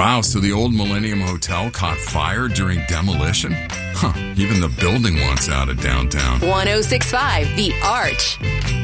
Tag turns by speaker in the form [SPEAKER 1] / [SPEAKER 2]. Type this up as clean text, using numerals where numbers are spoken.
[SPEAKER 1] Wow, so the old Millennium Hotel caught fire during demolition? Huh, even the building wants out of downtown.
[SPEAKER 2] 106.5 The Arch.